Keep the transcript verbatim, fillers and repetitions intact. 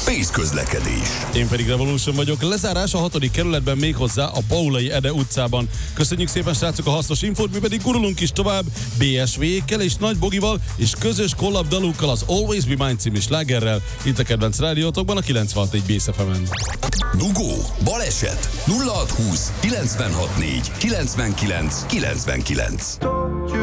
Space közlekedés. Én pedig Revolution vagyok. Lezárás a hatodik kerületben, méghozzá a Paulai Ede utcában. Köszönjük szépen, srácok, a hasznos infót, mi pedig gurulunk is tovább bé es vé-ékkel és Nagy Bogival, és közös kollab dalukkal, az Always Be Mine című slágerrel, itt a kedvenc rádiótokban, a kilencvenhat négy Bész ef emen. Dugó, baleset, nulla hat húsz kilencvenhat négy kilencvenkilenc kilencvenkilenc.